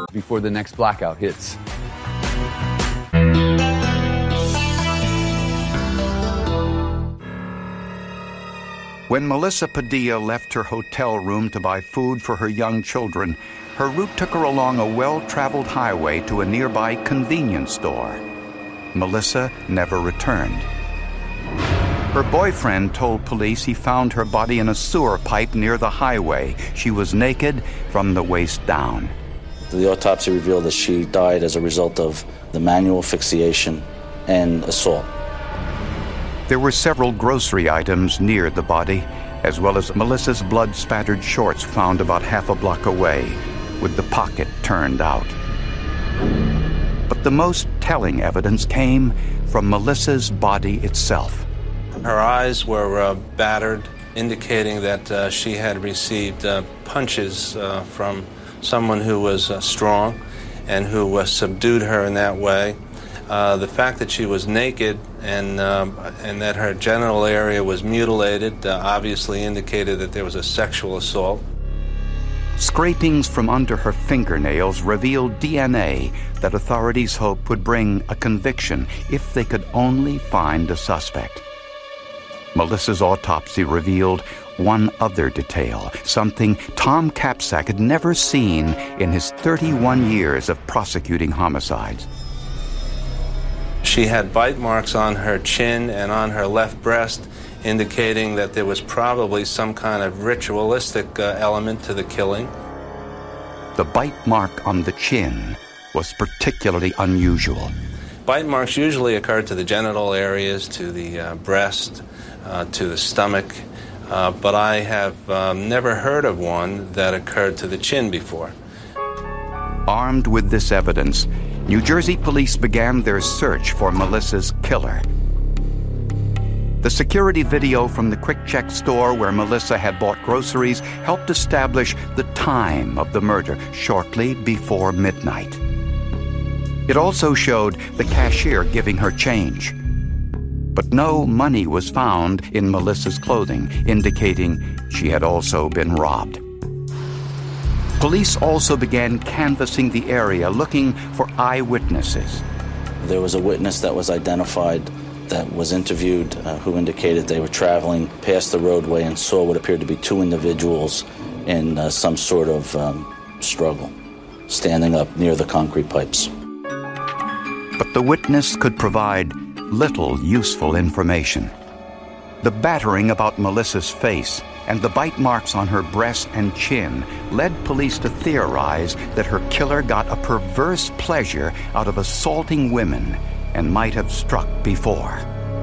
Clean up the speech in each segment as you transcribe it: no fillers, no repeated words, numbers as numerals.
before the next blackout hits. When Melissa Padilla left her hotel room to buy food for her young children, her route took her along a well-traveled highway to a nearby convenience store. Melissa never returned. Her boyfriend told police he found her body in a sewer pipe near the highway. She was naked from the waist down. The autopsy revealed that she died as a result of the manual asphyxiation and assault. There were several grocery items near the body, as well as Melissa's blood-spattered shorts found about half a block away, with the pocket turned out. But the most telling evidence came from Melissa's body itself. Her eyes were battered, indicating that she had received punches from someone who was strong and who subdued her in that way. The fact that she was naked and that her genital area was mutilated obviously indicated that there was a sexual assault. Scrapings from under her fingernails revealed DNA that authorities hoped would bring a conviction if they could only find a suspect. Melissa's autopsy revealed one other detail, something Tom Capsack had never seen in his 31 years of prosecuting homicides. She had bite marks on her chin and on her left breast, indicating that there was probably some kind of ritualistic element to the killing. The bite mark on the chin was particularly unusual. Bite marks usually occur to the genital areas, to the breast, to the stomach, but I have never heard of one that occurred to the chin before. Armed with this evidence, New Jersey police began their search for Melissa's killer. The security video from the Quick Check store where Melissa had bought groceries helped establish the time of the murder, shortly before midnight. It also showed the cashier giving her change. But no money was found in Melissa's clothing, indicating she had also been robbed. Police also began canvassing the area, looking for eyewitnesses. There was a witness that was identified that was interviewed who indicated they were traveling past the roadway and saw what appeared to be two individuals in some sort of struggle, standing up near the concrete pipes. But the witness could provide little useful information. The battering about Melissa's face and the bite marks on her breast and chin led police to theorize that her killer got a perverse pleasure out of assaulting women and might have struck before.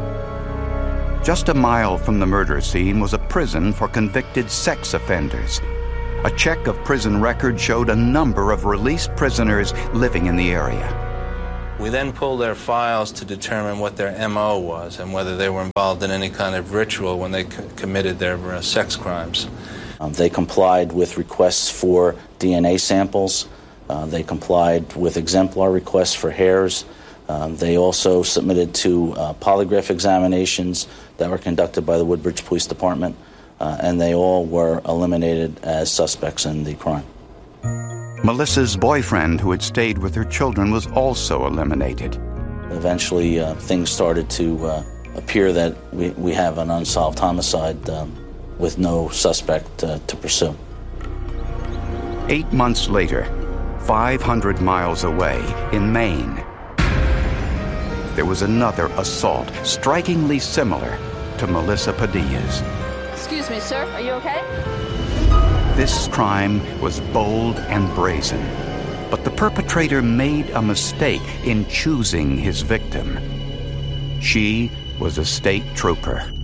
Just a mile from the murder scene was a prison for convicted sex offenders. A check of prison records showed a number of released prisoners living in the area. We then pulled their files to determine what their MO was and whether they were involved in any kind of ritual when they committed their sex crimes. They complied with requests for DNA samples. They complied with exemplar requests for hairs. They also submitted to polygraph examinations that were conducted by the Woodbridge Police Department, and they all were eliminated as suspects in the crime. Melissa's boyfriend, who had stayed with her children, was also eliminated. Eventually, things started to appear that we have an unsolved homicide with no suspect to pursue. 8 months later, 500 miles away in Maine, there was another assault, strikingly similar to Melissa Padilla's. Excuse me, sir. Are you okay? This crime was bold and brazen, but the perpetrator made a mistake in choosing his victim. She was a state trooper.